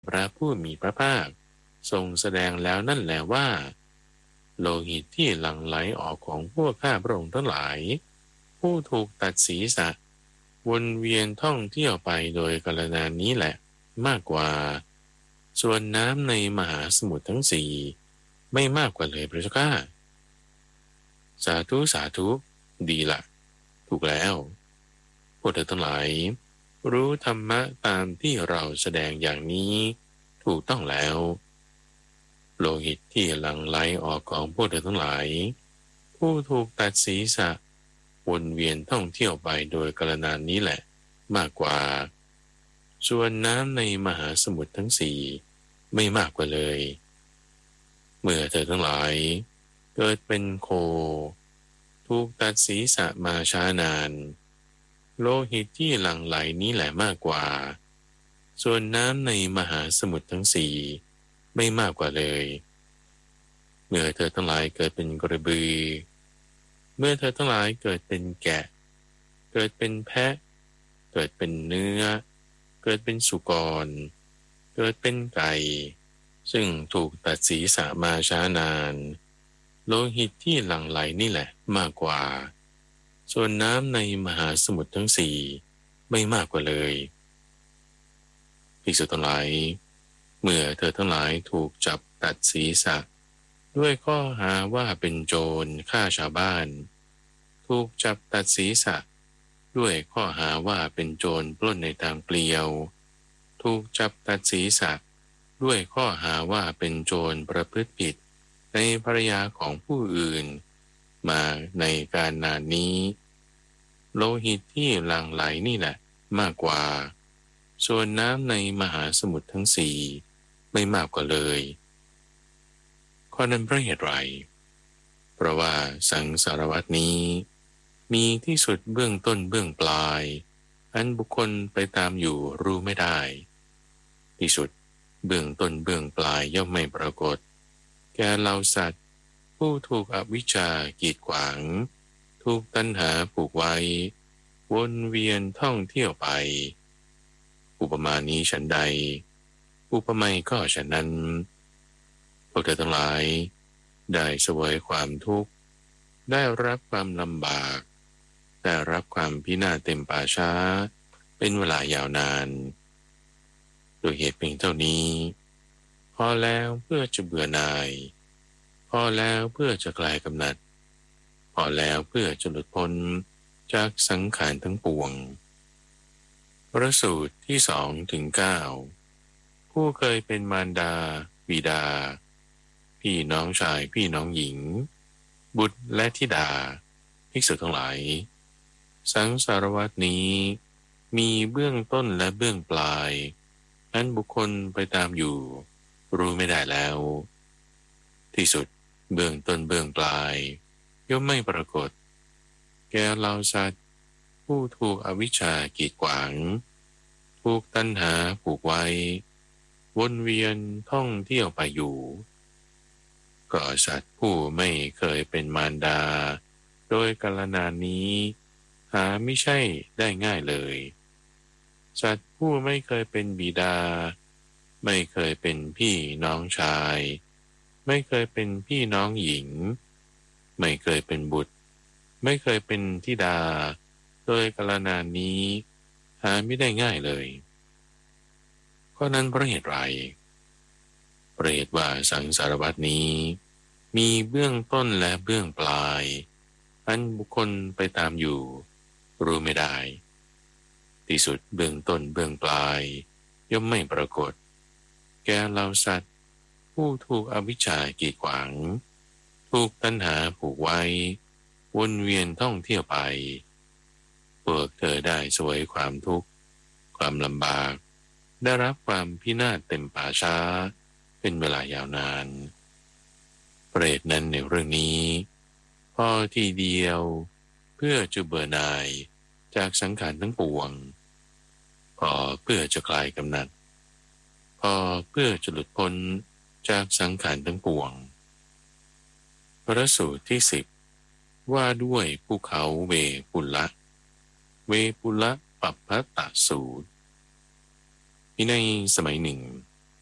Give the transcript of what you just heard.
พระผู้มีพระภาคทรงแสดงแล้วนั่นแหละว่าโลหิตที่หลั่งไหลออกของพวกข้าพระองค์ทั้งหลายผู้ถูกตัดศีรษะวนเวียนท่องเที่ยวไปโดยกาลนานนี้แหละมากกว่าส่วนน้ำในมหาสมุทรทั้งสี่ไม่มากกว่าเลยพระเจ้าข้าสาธุสาธุดีละถูกแล้วพวกเธอทั้งหลายรู้ธรรมะตามที่เราแสดงอย่างนี้ถูกต้องแล้วโลหิตที่หลั่งไหลออกของพวกเธอทั้งหลายผู้ถูกตัดศีรษะวนเวียนท่องเที่ยวไปโดยกาลนานนี้แหละมากกว่าส่วนน้ำในมหาสมุทรทั้งสี่ไม่มากกว่าเลยเมื่อเธอทั้งหลายเกิดเป็นโคถูกตัดศีรษะมาช้านานโลหิตที่หลั่งไหลนี้แหละมากกว่าส่วนน้ำในมหาสมุทรทั้งสี่ไม่มากกว่าเลยเมื่อเธอทั้งหลายเกิดเป็นกระบือเมื่อเธอทั้งหลายเกิดเป็นแกะเกิดเป็นแพะเกิดเป็นเนื้อเกิดเป็นสุกรเกิดเป็นไก่ซึ่งถูกตัดศีรษะมาช้านานโลหิตที่หลั่งไหลนี่แหละมากกว่าส่วนน้ำในมหาสมุทรทั้งสี่ไม่มากกว่าเลยภิกษุทั้งหลายเมื่อเธอทั้งหลายถูกจับตัดศีรษะด้วยข้อหาว่าเป็นโจรฆ่าชาวบ้านถูกจับตัดศีรษะด้วยข้อหาว่าเป็นโจรปล้นในทางเปลี่ยวถูกจับตัดศีรษะด้วยข้อหาว่าเป็นโจรประพฤติผิดในภรรยาของผู้อื่นมาในการนานนี้โลหิตที่หลั่งไหลนี่แหละมากกว่าส่วนน้ำในมหาสมุทรทั้งสี่ไม่มากกว่าเลยข้อนั้นเพราะเหตุไรเพราะว่าสังสารวัฏนี้มีที่สุดเบื้องต้นเบื้องปลายอันบุคคลไปตามอยู่รู้ไม่ได้ที่สุดเบื้องต้นเบื้องปลายย่อมไม่ปรากฏแก่เหล่าสัตว์ผู้ถูกอวิชชากีดขวางถูกตัณหาผูกไว้วนเวียนท่องเที่ยวไปอุปมานี้ฉันใดอุปไมยก็ฉันนั้นพวกเธอทั้งหลายได้เสวยความทุกข์ได้รับความลำบากได้รับความพินาศเต็มป่าช้าเป็นเวลายาวนานโดยเหตุเพียงเท่านี้พอแล้วเพื่อจะเบื่อหน่ายพอแล้วเพื่อจะคลายกำหนัดพอแล้วเพื่อจะหลุดพ้นจากสังขารทั้งปวงพระสูตรที่2-9ผู้เคยเป็นมารดาบิดาพี่น้องชายพี่น้องหญิงบุตรและธิดาภิกษุทั้งหลายสังสารวัฏนี้มีเบื้องต้นและเบื้องปลายอันบุคคลไปตามอยู่รู้ไม่ได้แล้วที่สุดเบื้องต้นเบื้องปลายย่อมไม่ปรากฏแก่เหล่าสัตว์ผู้ถูกอวิชชากีดขวางถูกตัณหาผูกไว้วนเวียนท่องเที่ยวไปอยู่ก็สัตว์ผู้ไม่เคยเป็นมารดาโดยกาลนานนี้หาไม่ใช่ได้ง่ายเลยสัตว์ผู้ไม่เคยเป็นบิดาไม่เคยเป็นพี่น้องชายไม่เคยเป็นพี่น้องหญิงไม่เคยเป็นบุตรไม่เคยเป็นธิดาโดยกาลนานนี้หาไม่ได้ง่ายเลยข้อนั้นเพราะเหตุไรเพราะเหตุว่าสังสารวัฏนี้มีเบื้องต้นและเบื้องปลายอันบุคคลไปตามอยู่รู้ไม่ได้ที่สุดเบื้องต้นเบื้องปลายย่อมไม่ปรากฏแก่เหล่าสัตว์ผู้ถูกอวิชชากีดขวางถูกตัณหาผูกไว้วนเวียนท่องเที่ยวไปพวกเธอได้เสวยความทุกข์ความลำบากได้รับความพินาศเต็มป่าช้าเป็นเวลายาวนานเปรตนั้นในเรื่องนี้พอทีเดียวเพื่อจะเบื่อหน่ายจากสังขารทั้งปวงพอเพื่อจะคลายกำหนัดพอเพื่อจะหลุดพ้นจากสังขารทั้งปวงพระสูตรที่10ว่าด้วยภูเขาเวปุลละเวปุลละปัปพตสูตรในสมัยหนึ่ง